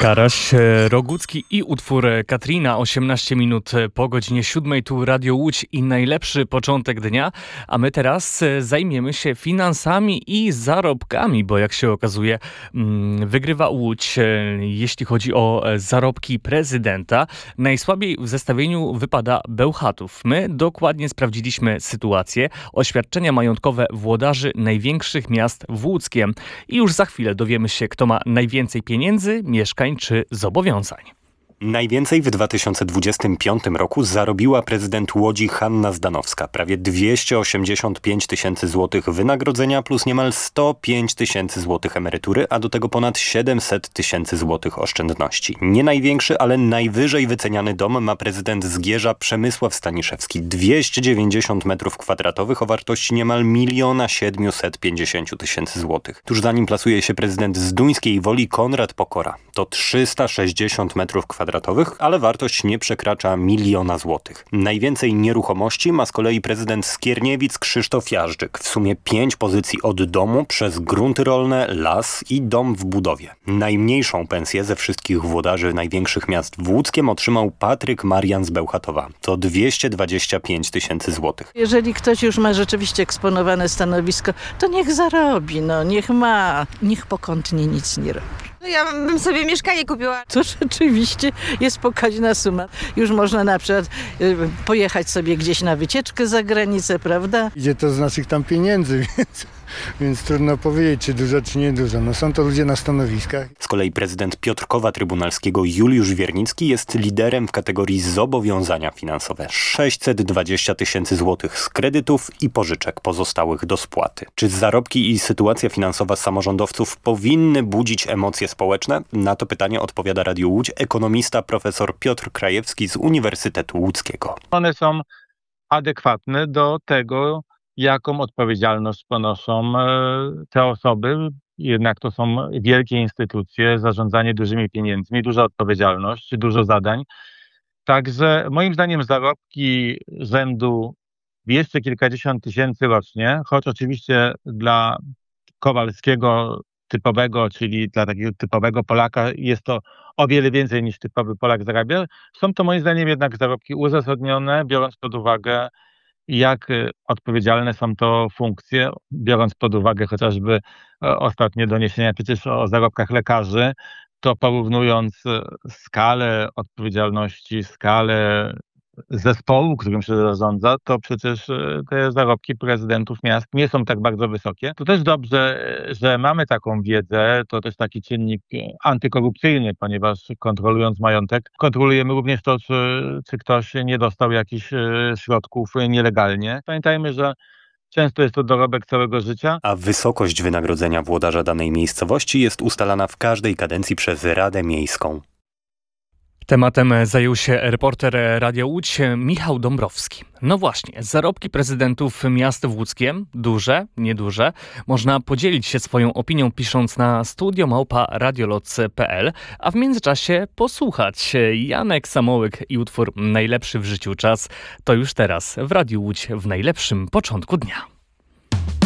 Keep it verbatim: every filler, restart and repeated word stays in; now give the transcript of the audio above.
Karaś, Rogucki i utwór Katrina, osiemnaście minut po godzinie siódmej, tu Radio Łódź i najlepszy początek dnia, a my teraz zajmiemy się finansami i zarobkami, bo jak się okazuje, wygrywa Łódź, jeśli chodzi o zarobki prezydenta. Najsłabiej w zestawieniu wypada Bełchatów. My dokładnie sprawdziliśmy sytuację, oświadczenia majątkowe włodarzy największych miast w Łódzkiem i już za chwilę dowiemy się, kto ma najwięcej pieniędzy, mieszkań czy zobowiązań. Najwięcej w dwa tysiące dwudziestym piątym roku zarobiła prezydent Łodzi Hanna Zdanowska. Prawie dwieście osiemdziesiąt pięć tysięcy złotych wynagrodzenia plus niemal sto pięć tysięcy złotych emerytury, a do tego ponad siedemset tysięcy złotych oszczędności. Nie największy, ale najwyżej wyceniany dom ma prezydent Zgierza Przemysław Staniszewski. dwieście dziewięćdziesiąt metrów kwadratowych o wartości niemal miliona siedmiuset pięćdziesięciu tysięcy złotych. Tuż za nim plasuje się prezydent Zduńskiej Woli Konrad Pokora. To trzysta sześćdziesiąt metrów kwadratowych, ale wartość nie przekracza miliona złotych. Najwięcej nieruchomości ma z kolei prezydent Skierniewic Krzysztof Jażdżyk. W sumie pięć pozycji od domu przez grunty rolne, las i dom w budowie. Najmniejszą pensję ze wszystkich włodarzy największych miast w Łódzkiem otrzymał Patryk Marian z Bełchatowa. To dwieście dwadzieścia pięć tysięcy złotych. Jeżeli ktoś już ma rzeczywiście eksponowane stanowisko, to niech zarobi, no niech ma, niech pokątnie nic nie robi. No ja bym sobie mieszkanie kupiła. To rzeczywiście jest pokaźna suma. Już można na przykład y, pojechać sobie gdzieś na wycieczkę za granicę, prawda? Idzie to z naszych tam pieniędzy, więc, więc trudno powiedzieć, czy dużo, czy nie dużo. No są to ludzie na stanowiskach. Z kolei prezydent Piotrkowa Trybunalskiego Juliusz Wiernicki jest liderem w kategorii zobowiązania finansowe. sześćset dwadzieścia tysięcy złotych z kredytów i pożyczek pozostałych do spłaty. Czy zarobki i sytuacja finansowa samorządowców powinny budzić emocje społeczne? Na to pytanie odpowiada Radio Łódź ekonomista profesor Piotr Krajewski z Uniwersytetu Łódzkiego. One są adekwatne do tego, jaką odpowiedzialność ponoszą te osoby. Jednak to są wielkie instytucje, zarządzanie dużymi pieniędzmi, duża odpowiedzialność, dużo zadań. Także moim zdaniem zarobki rzędu dwieście kilkadziesiąt tysięcy rocznie, choć oczywiście dla Kowalskiego typowego, czyli dla takiego typowego Polaka jest to o wiele więcej niż typowy Polak zarabia. Są to moim zdaniem jednak zarobki uzasadnione, biorąc pod uwagę, jak odpowiedzialne są to funkcje, biorąc pod uwagę chociażby ostatnie doniesienia przecież o zarobkach lekarzy, to porównując skalę odpowiedzialności, skalę zespołu, którym się zarządza, to przecież te zarobki prezydentów miast nie są tak bardzo wysokie. To też dobrze, że mamy taką wiedzę, to też taki czynnik antykorupcyjny, ponieważ kontrolując majątek, kontrolujemy również to, czy, czy ktoś nie dostał jakichś środków nielegalnie. Pamiętajmy, że często jest to dorobek całego życia. A wysokość wynagrodzenia włodarza danej miejscowości jest ustalana w każdej kadencji przez Radę Miejską. Tematem zajął się reporter Radia Łódź Michał Dąbrowski. No właśnie, zarobki prezydentów miast w Łódzkiem, duże, nieduże, można podzielić się swoją opinią pisząc na studio małpa radioloc kropka p l, a w międzyczasie posłuchać. Janek Samołyk i utwór Najlepszy w życiu czas to już teraz w Radiu Łódź w najlepszym początku dnia.